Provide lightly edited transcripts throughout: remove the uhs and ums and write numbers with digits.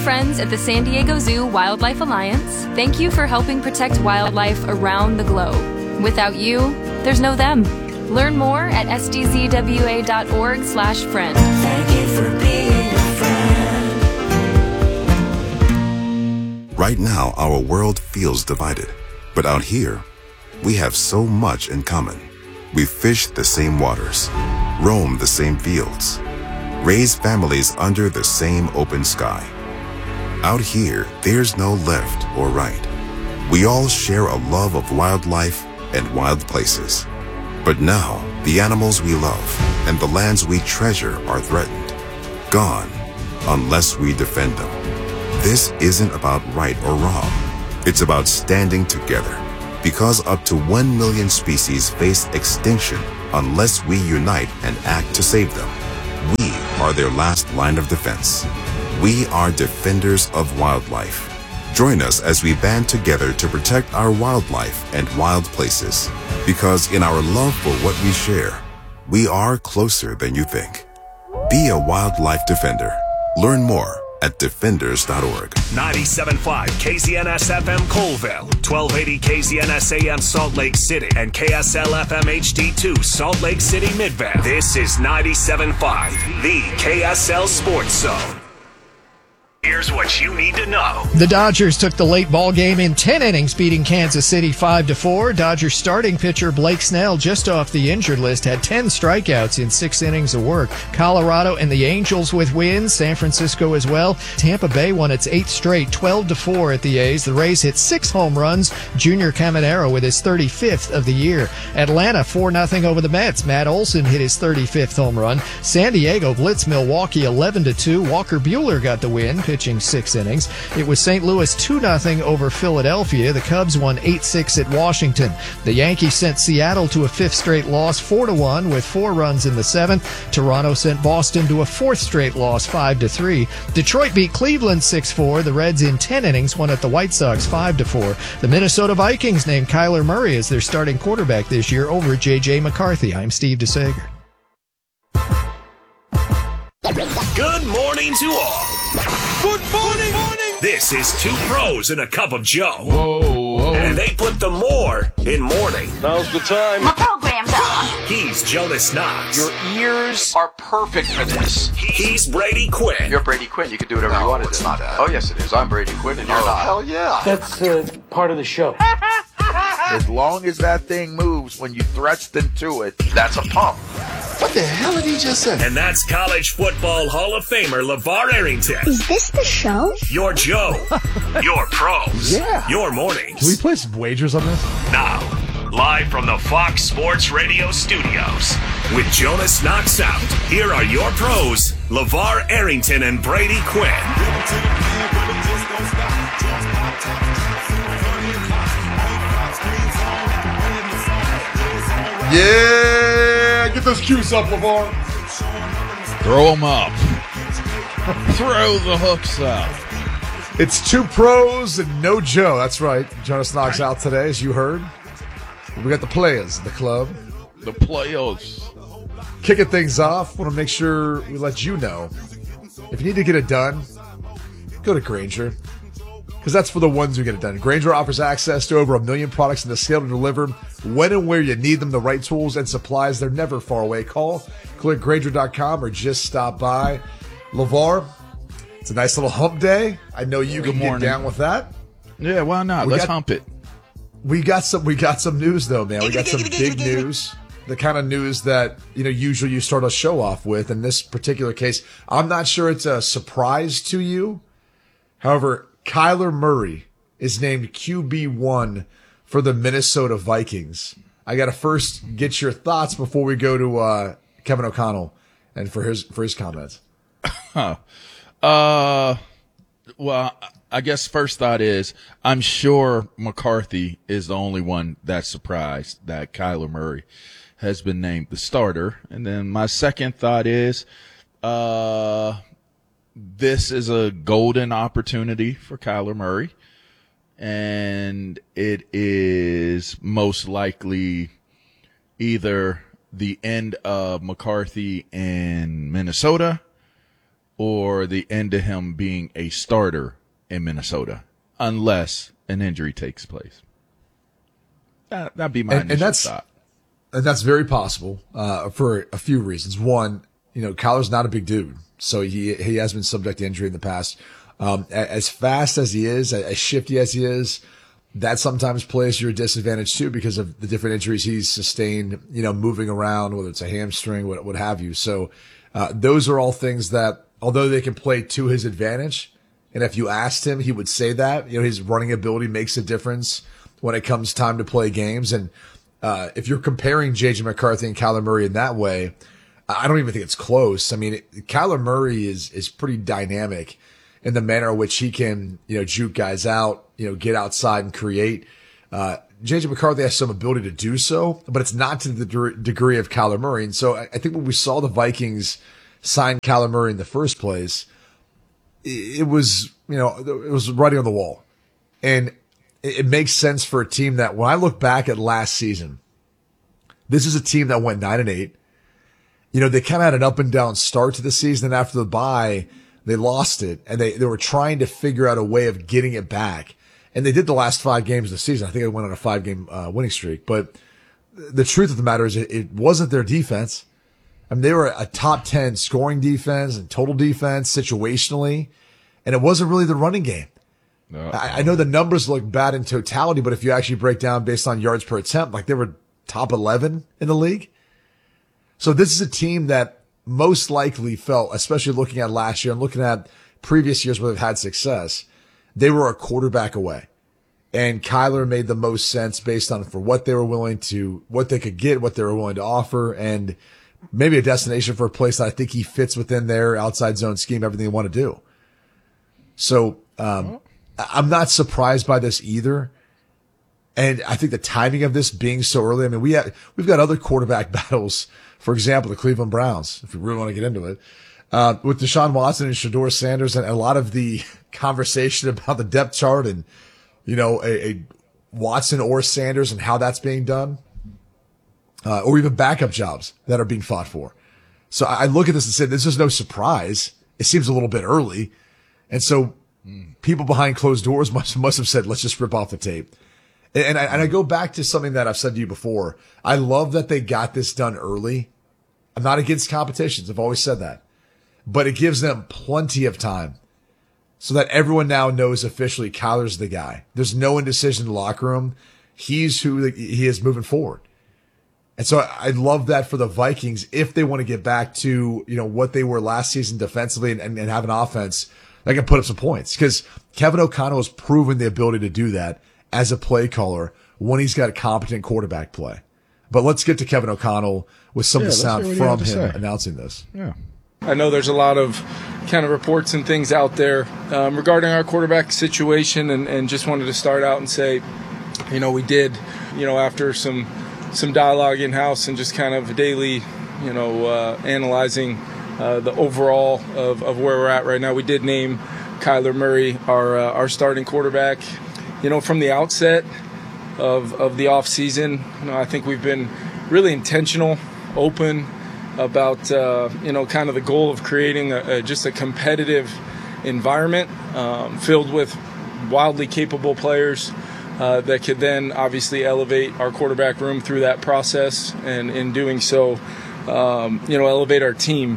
friends at the San Diego Zoo Wildlife Alliance, thank you for helping protect wildlife around the globe. Without you, there's no them. Learn more at sdzwa.org/friend. Thank you for being a friend. Right now, our world feels divided. But out here, we have so much in common. We fish the same waters, roam the same fields, raise families under the same open sky. Out here, there's no left or right. We all share a love of wildlife and wild places. But now, the animals we love and the lands we treasure are threatened, gone, unless we defend them. This isn't about right or wrong. It's about standing together, because up to 1 million species face extinction unless we unite and act to save them. We are their last line of defense. We are defenders of wildlife. Join us as we band together to protect our wildlife and wild places. Because in our love for what we share, we are closer than you think. Be a wildlife defender. Learn more at defenders.org. 97.5 KZNS FM Colville, 1280 KZNS AM Salt Lake City, and KSL FM HD2 Salt Lake City Midvale. This is 97.5, the KSL Sports Zone. Here's what you need to know. The Dodgers took the late ball game in 10 innings, beating Kansas City 5-4. Dodgers starting pitcher Blake Snell, just off the injured list, had 10 strikeouts in 6 innings of work. Colorado and the Angels with wins, San Francisco as well. Tampa Bay won its 8th straight, 12-4 at the A's. The Rays hit 6 home runs. Junior Caminero with his 35th of the year. Atlanta 4-0 over the Mets. Matt Olson hit his 35th home run. San Diego blitz Milwaukee 11-2. Walker Buehler got the win, pitching 6 innings. It was St. Louis 2-0 over Philadelphia. The Cubs won 8-6 at Washington. The Yankees sent Seattle to a 5th straight loss, 4-1, with 4 runs in the 7th. Toronto sent Boston to a 4th straight loss, 5-3. Detroit beat Cleveland 6-4. The Reds in 10 innings won at the White Sox 5-4. The Minnesota Vikings named Kyler Murray as their starting quarterback this year over J.J. McCarthy. I'm Steve DeSager. Good morning to all. Good morning. This is 2 pros and a cup of Joe. Whoa. And they put the more in morning. Now's the time. My program's on. He's Jonas Knox. Your ears are perfect for this. He's Brady Quinn. You're Brady Quinn. You can do whatever you want to do. It's not that. Oh, yes, it is. I'm Brady Quinn, and you're not. Hell yeah. That's part of the show. As long as that thing moves when you thrust into it, That's a pump. what the hell did he just say? And that's College Football Hall of Famer LeVar Arrington. Is this the show? Your Joe. Your pros. Yeah. Your mornings. Can we play some wagers on this? Now, live from the Fox Sports Radio studios, with Jonas Knox out, here are your pros, LeVar Arrington and Brady Quinn. Yeah! Get those cues up, LeVar. Throw them up. Throw the hooks up. It's 2 pros and no Joe. That's right. Jonas Knox out today, as you heard. We got the players, the club. The players. Kicking things off, want to make sure we let you know. If you need to get it done, go to Grainger. Because that's for the ones who get it done. Grainger offers access to over 1 million products and the scale to deliver when and where you need them, the right tools and supplies. They're never far away. Call, click Grainger.com, or just stop by. LeVar, it's a nice little hump day. I know you can get down with that. Yeah, why not? Let's hump it. We got some news though, man. We got some big news. The kind of news that, usually you start a show off with. In this particular case, I'm not sure it's a surprise to you. However, Kyler Murray is named QB1 for the Minnesota Vikings. I got to first get your thoughts before we go to Kevin O'Connell and for his comments. Well, I guess first thought is I'm sure McCarthy is the only one that's surprised that Kyler Murray has been named the starter. And then my second thought is this is a golden opportunity for Kyler Murray, and it is most likely either the end of McCarthy in Minnesota or the end of him being a starter in Minnesota, unless an injury takes place. That'd be my initial thought. And that's very possible for a few reasons. One, Kyler's not a big dude, so he has been subject to injury in the past. As fast as he is, as shifty as he is, that sometimes plays to your disadvantage too because of the different injuries he's sustained, moving around, whether it's a hamstring, what have you. So those are all things that, although they can play to his advantage, and if you asked him, he would say that, his running ability makes a difference when it comes time to play games. And if you're comparing J.J. McCarthy and Kyler Murray in that way, I don't even think it's close. I mean, Kyler Murray is pretty dynamic in the manner in which he can, juke guys out, get outside and create. J.J. McCarthy has some ability to do so, but it's not to the degree of Kyler Murray. And so I think when we saw the Vikings sign Kyler Murray in the first place, it was, it was writing on the wall. And it makes sense for a team that, when I look back at last season, this is a team that went 9-8. They kind of had an up and down start to the season, and after the bye, they lost it, and they were trying to figure out a way of getting it back. And they did the last 5 games of the season. I think they went on a 5-game winning streak. But the truth of the matter is it wasn't their defense. I mean, they were a top 10 scoring defense and total defense situationally, and it wasn't really the running game. No. I know the numbers look bad in totality, but if you actually break down based on yards per attempt, like they were top 11 in the league. So this is a team that most likely felt, especially looking at last year and looking at previous years where they've had success, they were a quarterback away. And Kyler made the most sense based on for what they were willing to, what they could get, what they were willing to offer, and maybe a destination for a place that I think he fits within their outside zone scheme, everything they want to do. So, I'm not surprised by this either. And I think the timing of this being so early, I mean, we've got other quarterback battles. For example, the Cleveland Browns, if we really want to get into it, with Deshaun Watson and Shedeur Sanders, and a lot of the conversation about the depth chart and, a Watson or Sanders and how that's being done, or even backup jobs that are being fought for. So I look at this and say, this is no surprise. It seems a little bit early. And so people behind closed doors must have said, let's just rip off the tape. And I go back to something that I've said to you before. I love that they got this done early. I'm not against competitions. I've always said that. But it gives them plenty of time so that everyone now knows officially Kyler's the guy. There's no indecision in the locker room. He's who he is moving forward. And so I love that for the Vikings if they want to get back to, what they were last season defensively and have an offense that can put up some points. Because Kevin O'Connell has proven the ability to do that as a play caller when he's got a competent quarterback play. But let's get to Kevin O'Connell with some of the sound from him announcing this. Yeah. I know there's a lot of kind of reports and things out there regarding our quarterback situation, and just wanted to start out and say, we did, after some dialogue in-house and just kind of daily, analyzing the overall of where we're at right now, we did name Kyler Murray our starting quarterback. From the outset of the offseason, I think we've been really intentional, open about, kind of the goal of creating just a competitive environment filled with wildly capable players that could then obviously elevate our quarterback room through that process, and in doing so, elevate our team.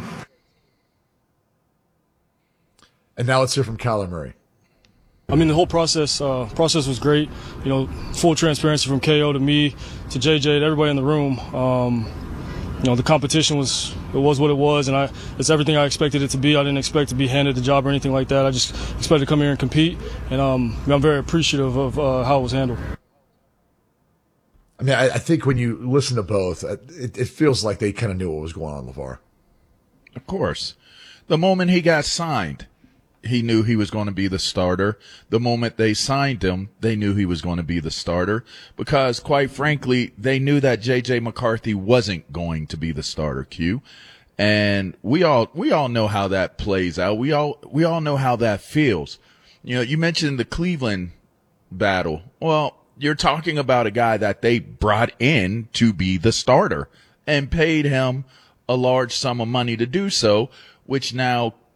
And now let's hear from Kyler Murray. I mean, the whole process was great. Full transparency from KO to me, to JJ, to everybody in the room. The competition was what it was, and it's everything I expected it to be. I didn't expect to be handed the job or anything like that. I just expected to come here and compete, and I'm very appreciative of how it was handled. I mean, I think when you listen to both, it feels like they kind of knew what was going on, LeVar. Of course. The moment he got signed, he knew he was going to be the starter. The moment they signed him, they knew he was going to be the starter because, quite frankly, they knew that J.J. McCarthy wasn't going to be the starter, Q. And we all know how that plays out. We all know how that feels. You mentioned the Cleveland battle. Well, you're talking about a guy that they brought in to be the starter and paid him a large sum of money to do so, which now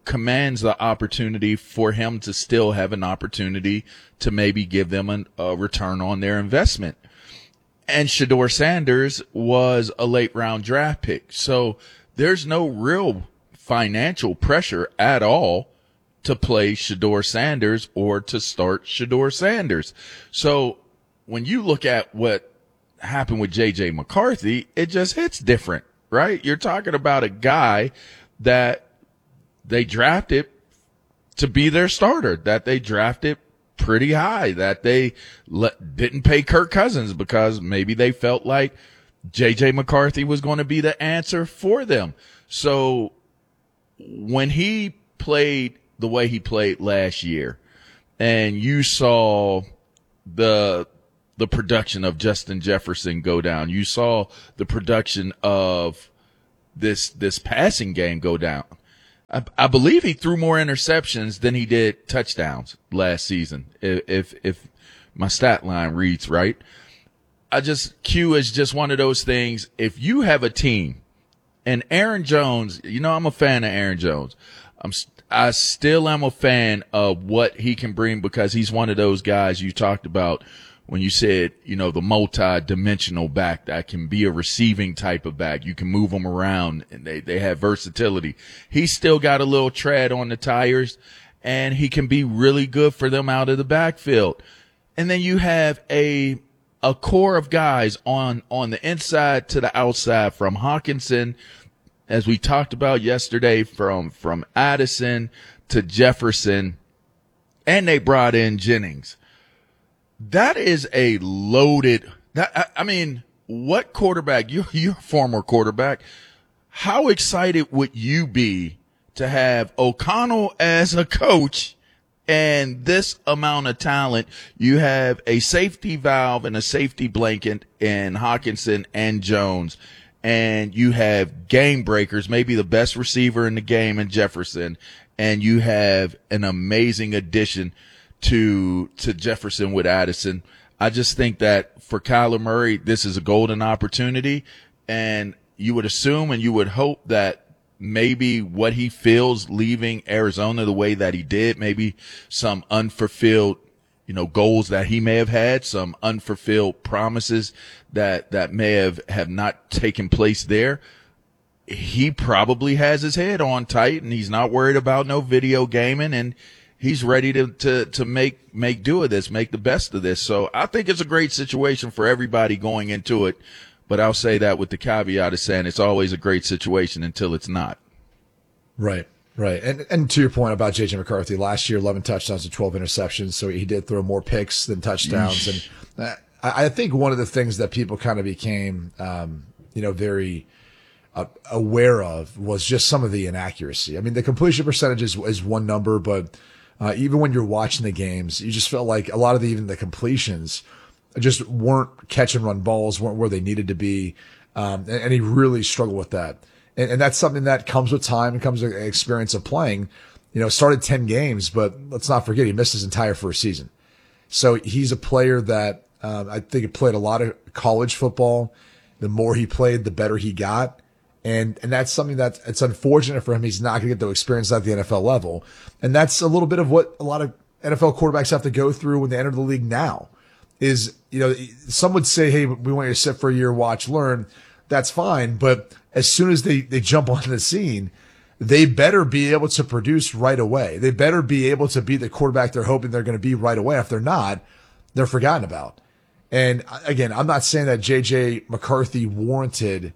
commands the opportunity for him to still have an opportunity to maybe give them a return on their investment. And Shedeur Sanders was a late round draft pick. So there's no real financial pressure at all to play Shedeur Sanders or to start Shedeur Sanders. So when you look at what happened with J.J. McCarthy, it just hits different, right? You're talking about a guy that they drafted to be their starter, that they drafted pretty high, that they didn't pay Kirk Cousins because maybe they felt like J.J. McCarthy was going to be the answer for them. So when he played the way he played last year, and you saw the production of Justin Jefferson go down, you saw the production of this passing game go down. I believe he threw more interceptions than he did touchdowns last season, if my stat line reads right. Q is just one of those things. If you have a team, and Aaron Jones, I'm a fan of Aaron Jones. I still am a fan of what he can bring, because he's one of those guys you talked about when you said, the multi-dimensional back that can be a receiving type of back. You can move them around, and they have versatility. He's still got a little tread on the tires, and he can be really good for them out of the backfield. And then you have a core of guys on the inside to the outside, from Hawkinson, as we talked about yesterday, from Addison to Jefferson, and they brought in Jennings. That is a loaded, what quarterback, you're a former quarterback, how excited would you be to have O'Connell as a coach and this amount of talent? You have a safety valve and a safety blanket in Hawkinson and Jones, and you have game breakers, maybe the best receiver in the game in Jefferson, and you have an amazing addition to Jefferson with Addison. I just think that for Kyler Murray, this is a golden opportunity, and you would assume and you would hope that maybe what he feels leaving Arizona the way that he did, maybe some unfulfilled, goals that he may have had, some unfulfilled promises that may have not taken place there. He probably has his head on tight, and he's not worried about no video gaming, and he's ready to make do of this, make the best of this. So I think it's a great situation for everybody going into it. But I'll say that with the caveat of saying it's always a great situation until it's not. Right. And to your point about J.J. McCarthy, last year, 11 touchdowns and 12 interceptions. So he did throw more picks than touchdowns. And I think one of the things that people kind of became, very aware of was just some of the inaccuracy. I mean, the completion percentage is one number, but even when you're watching the games, you just felt like a lot of even the completions just weren't catch and run balls, weren't where they needed to be. And he really struggled with that. And that's something that comes with time and comes with an experience of playing. Started 10 games, but let's not forget he missed his entire first season. So he's a player that I think he played a lot of college football. The more he played, the better he got. And that's something that it's unfortunate for him. He's not going to get to experience that at the NFL level. And that's a little bit of what a lot of NFL quarterbacks have to go through when they enter the league now is, some would say, hey, we want you to sit for a year, watch, learn. That's fine. But as soon as they jump onto the scene, they better be able to produce right away. They better be able to be the quarterback they're hoping they're going to be right away. If they're not, they're forgotten about. And again, I'm not saying that J.J. McCarthy warranted,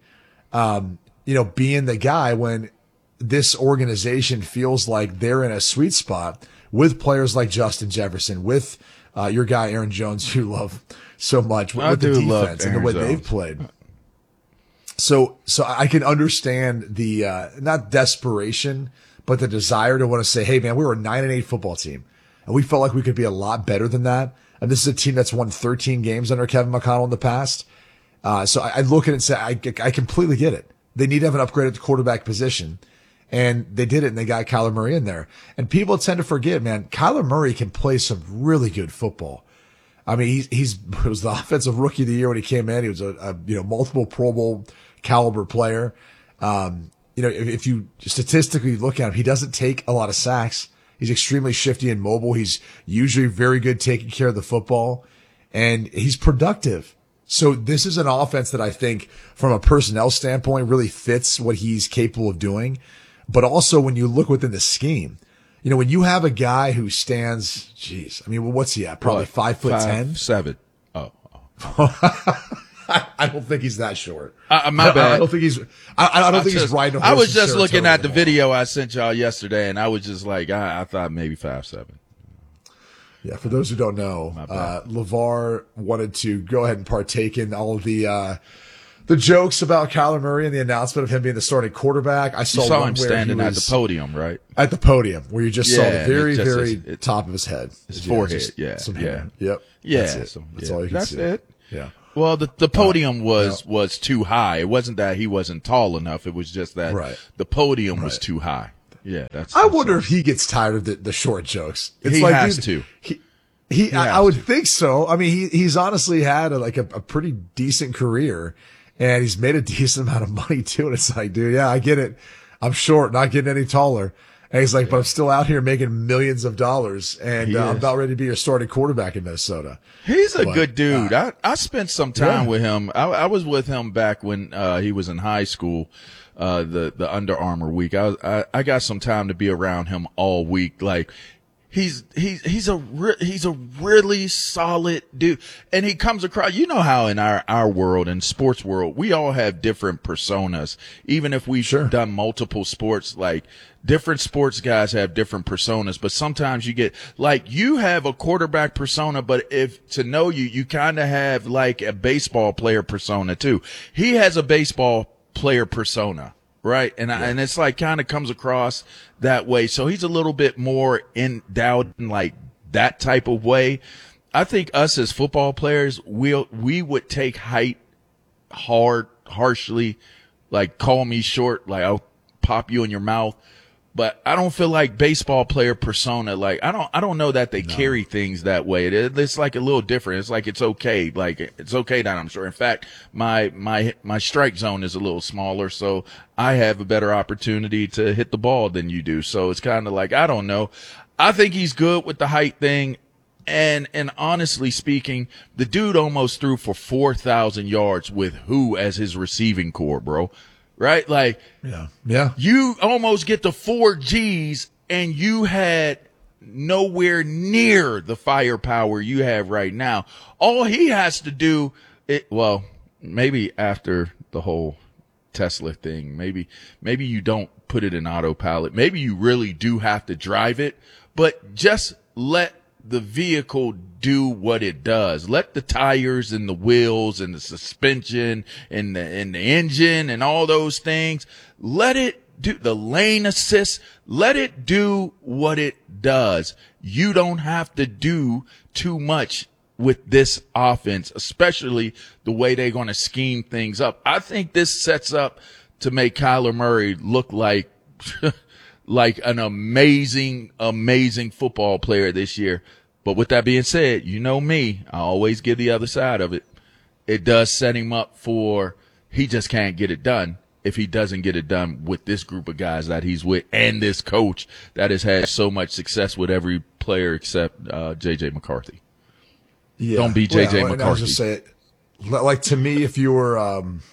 being the guy when this organization feels like they're in a sweet spot with players like Justin Jefferson, with your guy Aaron Jones, you love so much, with the defense and the way they've played. So I can understand the not desperation, but the desire to want to say, hey man, we were a 9-8 football team, and we felt like we could be a lot better than that. And this is a team that's won 13 games under Kevin McConnell in the past. So I look at it and say, I completely get it. They need to have an upgrade at the quarterback position. And they did it, and they got Kyler Murray in there. And people tend to forget, man, Kyler Murray can play some really good football. I mean, he was the offensive rookie of the year when he came in. He was a multiple Pro Bowl caliber player. if you statistically look at him, he doesn't take a lot of sacks. He's extremely shifty and mobile. He's usually very good taking care of the football, and he's productive. So this is an offense that I think from a personnel standpoint really fits what he's capable of doing. But also when you look within the scheme, when you have a guy who stands, what's he at? Probably 5'10", 7. Oh. I don't think he's that short. My bad. I don't think he's. I don't think he's riding a horse. I was just looking at the tomorrow. video I sent y'all yesterday, and I was just like, I thought maybe 5'7". Yeah, for those who don't know, LeVar wanted to go ahead and partake in all of the jokes about Kyler Murray and the announcement of him being the starting quarterback. I saw, him standing at the podium, right? At the podium, where you just saw the very top of his head. His forehead, some hair. Yep. Yeah. That's all you can see. That's it. Yeah. Well, the podium was too high. It wasn't that he wasn't tall enough. It was just that the podium was too high. Yeah, I wonder if he gets tired of the short jokes. It's he like, has to. I would think so. I mean, he's honestly had a pretty decent career, and he's made a decent amount of money too. And it's like, dude, yeah, I get it. I'm short, not getting any taller. And he's like, but I'm still out here making millions of dollars, and I'm about ready to be your starting quarterback in Minnesota. He's a good dude. I spent some time with him. I was with him back when he was in high school. The Under Armour week. I got some time to be around him all week. Like he's a really solid dude, and he comes across. You know how in our world, in sports world, we all have different personas. Even if we've done multiple sports, like different sports guys have different personas. But sometimes you get like you have a quarterback persona, but if to know you kind of have like a baseball player persona too. He has a baseball player persona, right? And it's like kind of comes across that way. So he's a little bit more endowed in like that type of way. I think us as football players, we would take height harshly, like call me short, like I'll pop you in your mouth. But I don't feel like baseball player persona. Like I don't know that they carry things that way. It's like a little different. It's like it's okay. Like it's okay that I'm short. In fact, my strike zone is a little smaller, so I have a better opportunity to hit the ball than you do. So it's kind of like I don't know. I think he's good with the height thing. And honestly speaking, the dude almost threw for 4,000 yards with who as his receiving core, bro. Right? Like, yeah. You almost get to 4 G's and you had nowhere near the firepower you have right now. All he has to do, maybe after the whole Tesla thing, maybe you don't put it in autopilot. Maybe you really do have to drive it, but just let the vehicle do what it does. Let the tires and the wheels and the suspension and the engine and all those things, let it do the lane assist. Let it do what it does. You don't have to do too much with this offense, especially the way they're going to scheme things up. I think this sets up to make Kyler Murray look like like an amazing football player this year. But with that being said, you know me, I always give the other side of it. It does set him up for he just can't get it done if he doesn't get it done with this group of guys that he's with and this coach that has had so much success with every player except J.J. McCarthy. Yeah. Don't be J.J. McCarthy. I was just say, like to me, if you were, and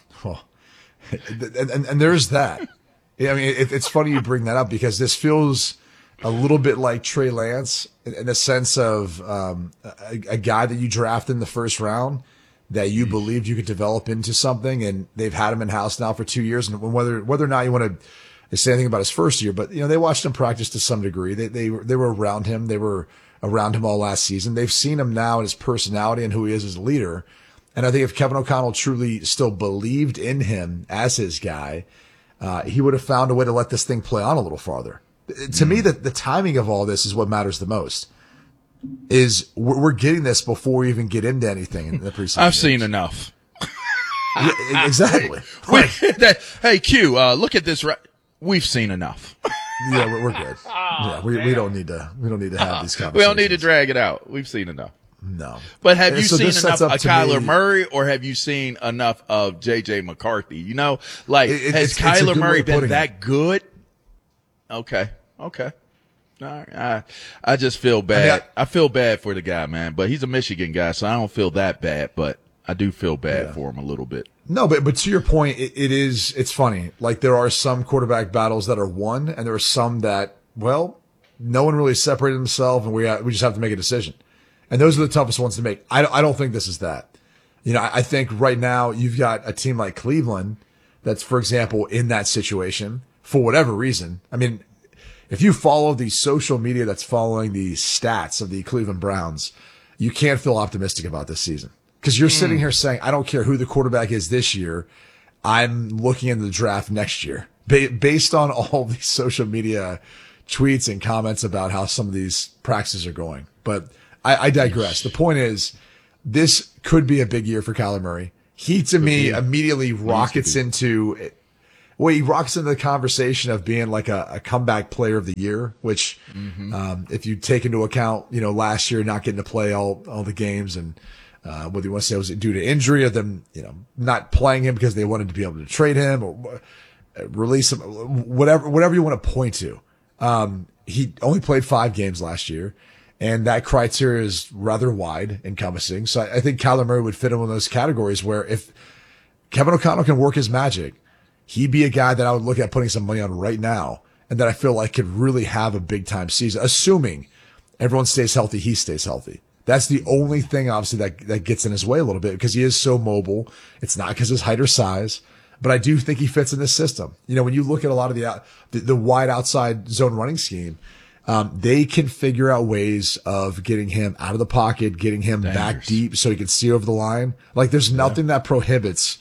there's that. I mean, it's funny you bring that up because this feels a little bit like Trey Lance in the sense of a guy that you draft in the first round that you believed you could develop into something, and they've had him in house now for 2 years. And whether or not you want to say anything about his first year, but they watched him practice to some degree. They were around him. They were around him all last season. They've seen him now and his personality and who he is as a leader. And I think if Kevin O'Connell truly still believed in him as his guy, he would have found a way to let this thing play on a little farther. To me, the timing of all this is what matters the most. Is we're getting this before we even get into anything in the preseason. I've seen enough. Yeah, exactly. Hey, Q, look at this. We've seen enough. Yeah, we're good. Yeah, we don't need to have these conversations. We don't need to drag it out. We've seen enough. No. But have you seen this enough sets of up to Kyler me- Murray, or have you seen enough of J.J. McCarthy? You know, like, has it's a Kyler good way Murray of been putting that good? Okay. All right. I just feel bad. I feel bad for the guy, man. But he's a Michigan guy, so I don't feel that bad. But I do feel bad for him a little bit. No, but to your point, it's funny. Like, there are some quarterback battles that are won, and there are some that, well, no one really separated himself, and we just have to make a decision. And those are the toughest ones to make. I don't think this is that. You know, I think right now you've got a team like Cleveland that's, for example, in that situation for whatever reason. I mean, if you follow the social media that's following the stats of the Cleveland Browns, you can't feel optimistic about this season. Because you're sitting here saying, I don't care who the quarterback is this year. I'm looking into the draft next year. Based on all these social media tweets and comments about how some of these practices are going. But I digress. The point is, this could be a big year for Kyler Murray. He, to me, immediately rockets into the conversation of being like a comeback player of the year, which, if you take into account, you know, last year not getting to play all the games and, whether you want to say it was due to injury or them, you know, not playing him because they wanted to be able to trade him or release him, whatever you want to point to. He only played 5 games last year, and that criteria is rather wide, encompassing. So I think Kyler Murray would fit in one of those categories where if Kevin O'Connell can work his magic, he'd be a guy that I would look at putting some money on right now, and that I feel like could really have a big time season, assuming everyone stays healthy, he stays healthy. That's the only thing, obviously, that gets in his way a little bit because he is so mobile. It's not because his height or size, but I do think he fits in this system. You know, when you look at a lot of the wide outside zone running scheme, they can figure out ways of getting him out of the pocket, getting him back deep so he can see over the line. Like, there's nothing that prohibits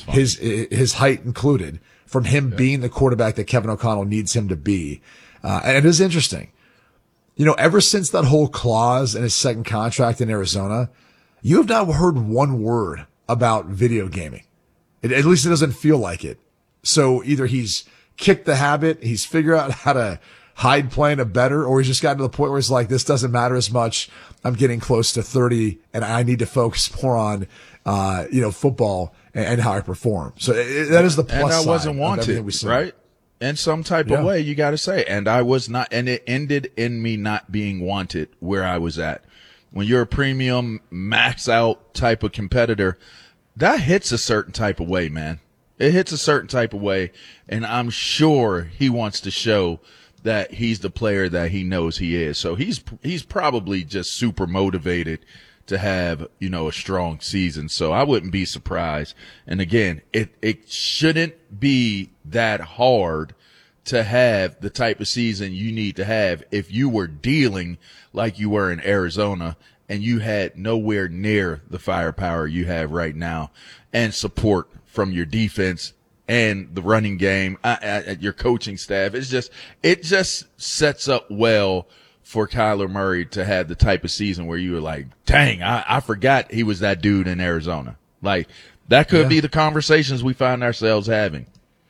his height included from him being the quarterback that Kevin O'Connell needs him to be. And it is interesting. You know, ever since that whole clause in his second contract in Arizona, you have not heard one word about video gaming. At least it doesn't feel like it. So either he's kicked the habit, he's figured out how to hide playing it better, or he's just gotten to the point where he's like, this doesn't matter as much. I'm getting close to 30 and I need to focus more on, football and how I perform. So that is the plus and I side wasn't of wanted, everything we see. right? In some type of way, you got to say. And I was not, and it ended in me not being wanted where I was at. When you're a premium, max out type of competitor, that hits a certain type of way, man. It hits a certain type of way. And I'm sure he wants to show that he's the player that he knows he is. So he's probably just super motivated to have, a strong season. So I wouldn't be surprised. And again, it shouldn't be that hard to have the type of season you need to have if you were dealing like you were in Arizona and you had nowhere near the firepower you have right now and support from your defense and the running game, your coaching staff. It just sets up well for Kyler Murray to have the type of season where you were like, dang, I forgot he was that dude in Arizona. Like, that could be the conversations we find ourselves having.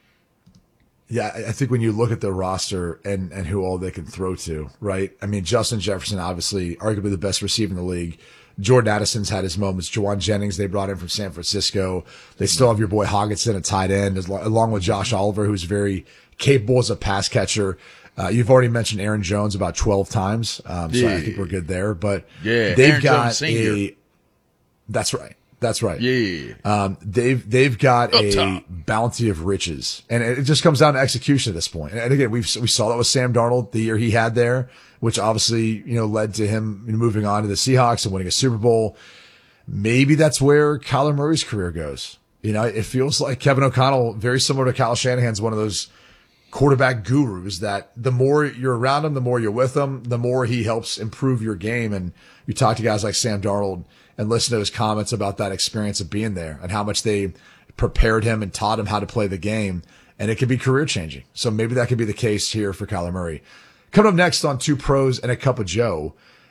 Yeah, I think when you look at the roster and who all they can throw to, right? I mean, Justin Jefferson, obviously, arguably the best receiver in the league. Jordan Addison's had his moments. Juwan Jennings, they brought in from San Francisco. They still have your boy Hogginson, a tight end, along with Josh Oliver, who's very capable as a pass catcher. You've already mentioned Aaron Jones about 12 times. So I think we're good there, but they've Aaron got Jones Sr. That's right. Yeah. They've got a bounty of riches, and it just comes down to execution at this point. And again, we saw that with Sam Darnold the year he had there, which obviously, led to him moving on to the Seahawks and winning a Super Bowl. Maybe that's where Kyler Murray's career goes. It feels like Kevin O'Connell, very similar to Kyle Shanahan's, one of those quarterback gurus that the more you're around him, the more you're with him, the more he helps improve your game. And you talk to guys like Sam Darnold and listen to his comments about that experience of being there and how much they prepared him and taught him how to play the game. And it could be career changing. So maybe that could be the case here for Kyler Murray. Coming up next on Two Pros and a Cup of Joe,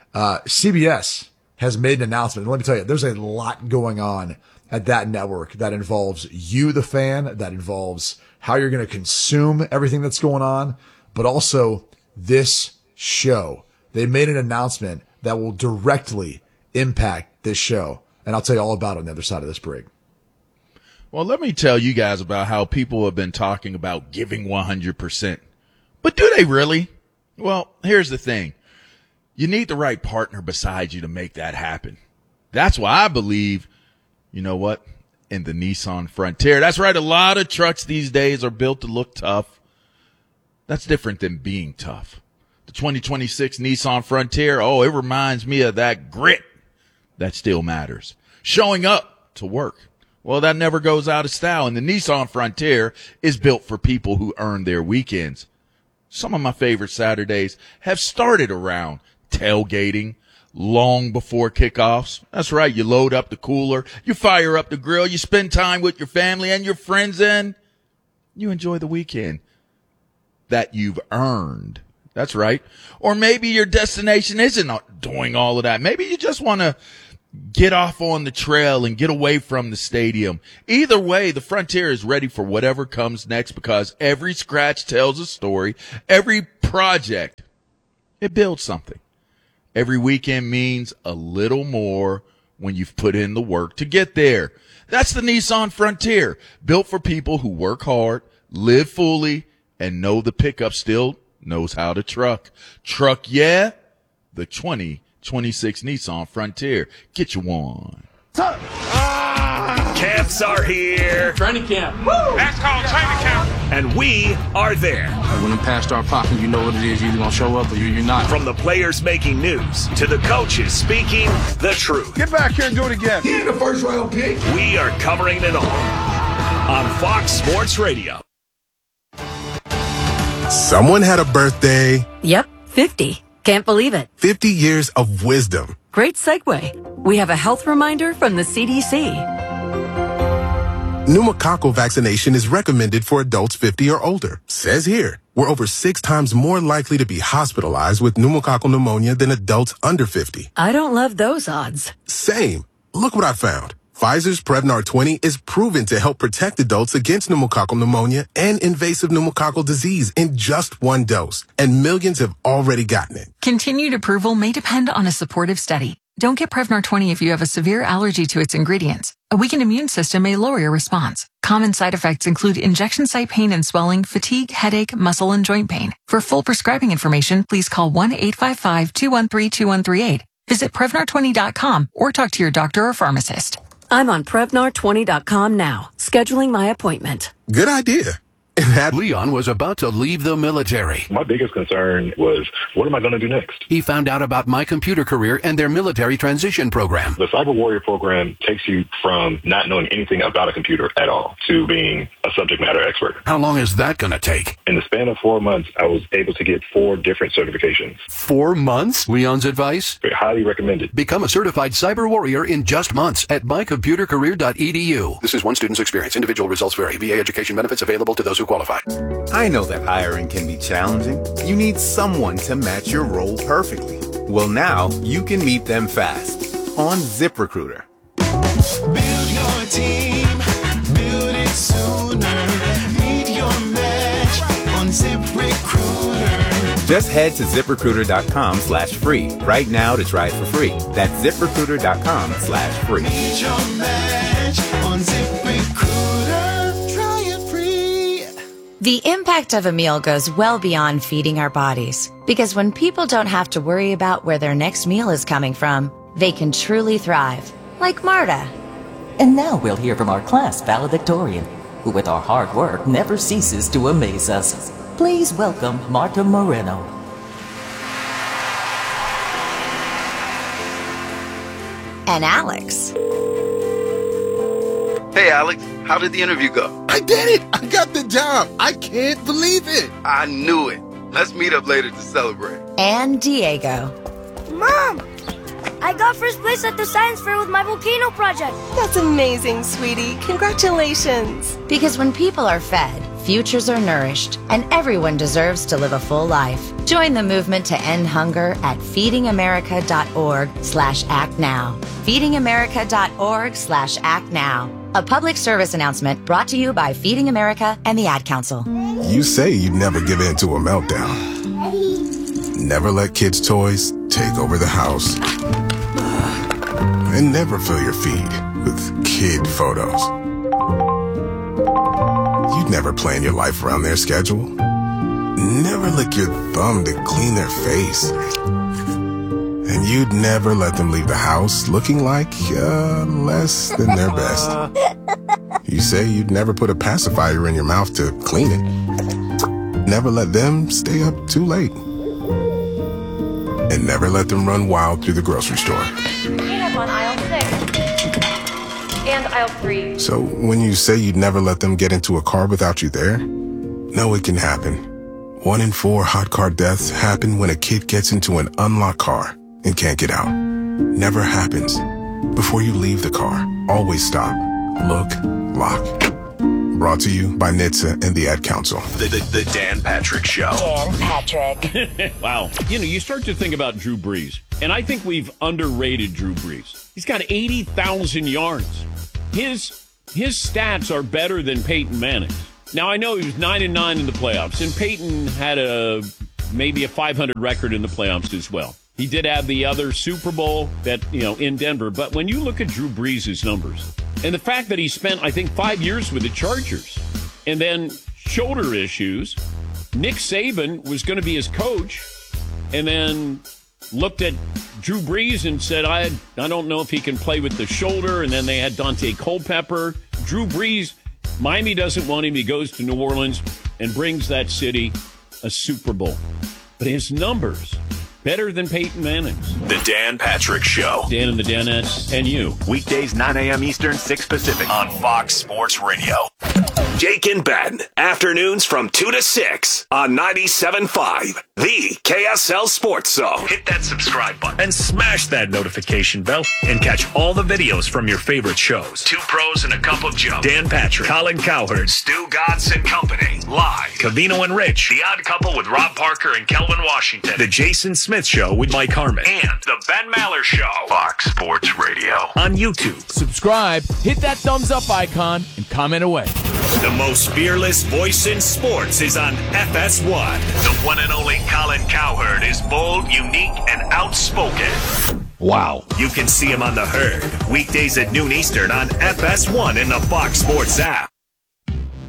CBS has made an announcement. And let me tell you, there's a lot going on at that network that involves you, the fan, that involves how you're going to consume everything that's going on, but also this show. They made an announcement that will directly impact this show. And I'll tell you all about it on the other side of this break. Well, let me tell you guys about how people have been talking about giving 100%. But do they really? Well, here's the thing. You need the right partner beside you to make that happen. That's why I believe, you know what, in the Nissan Frontier. That's right. A lot of trucks these days are built to look tough. That's different than being tough. The 2026 Nissan Frontier, it reminds me of that grit that still matters. Showing up to work. Well, that never goes out of style. And the Nissan Frontier is built for people who earn their weekends. Some of my favorite Saturdays have started around tailgating long before kickoffs. That's right. You load up the cooler, you fire up the grill, you spend time with your family and your friends, and you enjoy the weekend that you've earned. That's right. Or maybe your destination isn't doing all of that. Maybe you just want to get off on the trail and get away from the stadium. Either way, the Frontier is ready for whatever comes next, because every scratch tells a story. Every project, it builds something. Every weekend means a little more when you've put in the work to get there. That's the Nissan Frontier, built for people who work hard, live fully, and know the pickup still knows how to truck. Truck, yeah, the 2026 Nissan Frontier. Get you one. Camps are here. Training camp. Woo! That's called training camp. And we are there. When them pads start popping, you know what it is. You're either going to show up or you're not. From the players making news to the coaches speaking the truth. Get back here and do it again. He ain't a first-round pick. We are covering it all on Fox Sports Radio. Someone had a birthday. Yep, 50. Can't believe it. 50 years of wisdom. Great segue. We have a health reminder from the CDC. Pneumococcal vaccination is recommended for adults 50 or older. Says here, we're over 6 times more likely to be hospitalized with pneumococcal pneumonia than adults under 50. I don't love those odds. Same. Look what I found. Pfizer's Prevnar 20 is proven to help protect adults against pneumococcal pneumonia and invasive pneumococcal disease in just 1 dose. And millions have already gotten it. Continued approval may depend on a supportive study. Don't get Prevnar 20 if you have a severe allergy to its ingredients. A weakened immune system may lower your response. Common side effects include injection site pain and swelling, fatigue, headache, muscle, and joint pain. For full prescribing information, please call 1-855-213-2138. Visit Prevnar20.com or talk to your doctor or pharmacist. I'm on Prevnar20.com now, scheduling my appointment. Good idea. Leon was about to leave the military. My biggest concern was, what am I going to do next? He found out about My Computer Career and their military transition program. The Cyber Warrior program takes you from not knowing anything about a computer at all to being a subject matter expert. How long is that going to take? In the span of 4 months, I was able to get 4 different certifications. 4 months? Leon's advice? Highly recommended. Become a certified cyber warrior in just months at mycomputercareer.edu. This is one student's experience. Individual results vary. VA education benefits available to those who qualify. I know that hiring can be challenging. You need someone to match your role perfectly. Well, now you can meet them fast on ZipRecruiter. Build your team, build it sooner. Meet your match on ZipRecruiter. Just head to ZipRecruiter.com/free right now to try it for free. That's ZipRecruiter.com/free. Meet your match on ZipRecruiter. Try it free. The impact of a meal goes well beyond feeding our bodies. Because when people don't have to worry about where their next meal is coming from, they can truly thrive. Like Marta. And now we'll hear from our class valedictorian, who with our hard work never ceases to amaze us. Please welcome Marta Moreno. And Alex. Hey, Alex, how did the interview go? I did it! I got the job! I can't believe it! I knew it. Let's meet up later to celebrate. And Diego. Mom! I got first place at the science fair with my volcano project. That's amazing, sweetie. Congratulations. Because when people are fed, futures are nourished, and everyone deserves to live a full life. Join the movement to end hunger at feedingamerica.org/actnow. feedingamerica.org/actnow. A public service announcement brought to you by Feeding America and the Ad Council. You say you'd never give in to a meltdown. Never let kids' toys take over the house. and never fill your feed with kid photos. You'd never plan your life around their schedule. Never lick your thumb to clean their face. And you'd never let them leave the house looking like less than their best. You say you'd never put a pacifier in your mouth to clean it. Never let them stay up too late. And never let them run wild through the grocery store. Cleanup on aisle 6 and aisle 3. So when you say you'd never let them get into a car without you there, no, it can happen. 1 in 4 hot car deaths happen when a kid gets into an unlocked car and can't get out. Never happens. Before you leave the car, always stop, look, lock. Brought to you by NHTSA and the Ad Council. The Dan Patrick Show. Dan Patrick. Wow. You start to think about Drew Brees, and I think we've underrated Drew Brees. He's got 80,000 yards. His stats are better than Peyton Manning's. Now, I know he was 9-9 in the playoffs, and Peyton had maybe a 500 record in the playoffs as well. He did have the other Super Bowl in Denver. But when you look at Drew Brees' numbers, and the fact that he spent, I think, 5 years with the Chargers, and then shoulder issues, Nick Saban was going to be his coach, and then looked at Drew Brees and said, I don't know if he can play with the shoulder, and then they had Dante Culpepper. Drew Brees, Miami doesn't want him. He goes to New Orleans and brings that city a Super Bowl. But his numbers, better than Peyton Manning's. The Dan Patrick Show. Dan and the Danettes and you. Weekdays 9 a.m. Eastern, 6 Pacific on Fox Sports Radio. Jake and Ben, afternoons from 2 to 6 on 97.5, the KSL Sports Zone. Hit that subscribe button and smash that notification bell and catch all the videos from your favorite shows. 2 Pros and a Cup of Joe. Dan Patrick, Colin Cowherd, Stu Godson Company. Live. Covino and Rich. The Odd Couple with Rob Parker and Kelvin Washington. The Jason Smith Show with Mike Harmon. And the Ben Maller Show. Fox Sports Radio. On YouTube. Subscribe, hit that thumbs up icon, and comment away. The most fearless voice in sports is on FS1. The one and only Colin Cowherd is bold, unique, and outspoken. Wow. You can see him on The Herd, weekdays at noon Eastern on FS1 in the Fox Sports app.